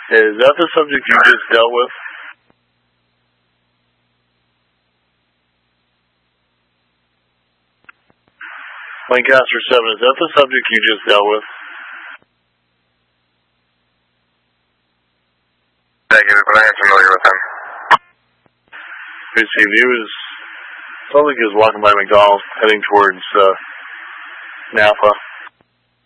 Is that the subject you just dealt with? Lancaster 7, is that the subject you just dealt with? Negative, but I am familiar with him. Received. Sounds like he was walking by McDonald's, heading towards Napa.